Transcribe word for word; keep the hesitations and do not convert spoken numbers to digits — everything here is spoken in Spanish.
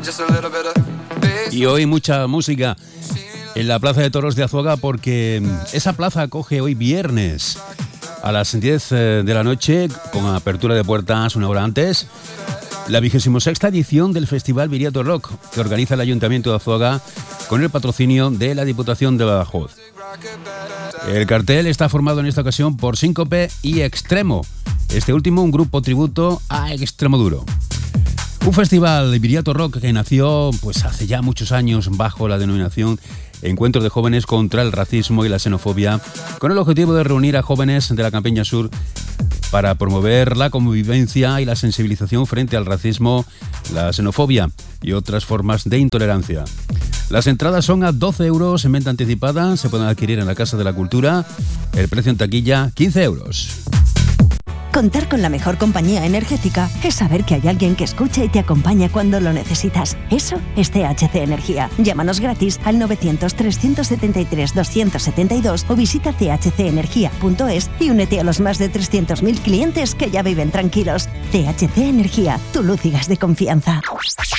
Y hoy mucha música en la Plaza de Toros de Azuaga, porque esa plaza acoge hoy viernes a las diez de la noche, con apertura de puertas una hora antes, la vigésima sexta edición del Festival Viriato Rock, que organiza el Ayuntamiento de Azuaga con el patrocinio de la Diputación de Badajoz. El cartel está formado en esta ocasión por Síncope y Extremo, este último un grupo tributo a Extremoduro. Un festival Viriato Rock que nació pues hace ya muchos años bajo la denominación Encuentro de Jóvenes contra el Racismo y la Xenofobia, con el objetivo de reunir a jóvenes de la Campiña Sur para promover la convivencia y la sensibilización frente al racismo, la xenofobia y otras formas de intolerancia. Las entradas son a doce euros en venta anticipada, se pueden adquirir en la Casa de la Cultura, el precio en taquilla quince euros. Contar con la mejor compañía energética es saber que hay alguien que escucha y te acompaña cuando lo necesitas. Eso es T H C Energía. Llámanos gratis al novecientos, trescientos setenta y tres, doscientos setenta y dos o visita c h c energía punto es y únete a los más de trescientos mil clientes que ya viven tranquilos. T H C Energía, tu luz y gas de confianza.